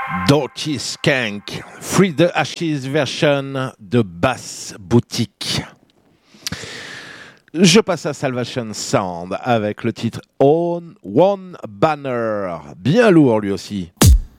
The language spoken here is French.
Dirty Skank, Free the Ashes version de Bass Boutique. Je passe à Salvation Sound avec le titre On One Banner, bien lourd lui aussi.